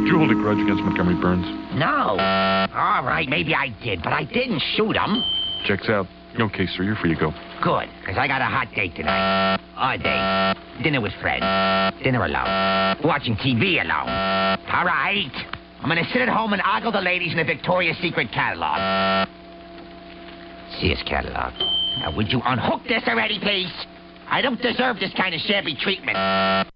you hold a grudge against Montgomery Burns? No. All right, maybe I did, but I didn't shoot him. Checks out. Okay, sir, you're free to go. Good, because I got a hot date tonight. A date. Dinner with friends. Dinner alone. Watching TV alone. All right. I'm going to sit at home and ogle the ladies in the Victoria's Secret catalog. Sears catalog. Now, would you unhook this already, please? I don't deserve this kind of shabby treatment.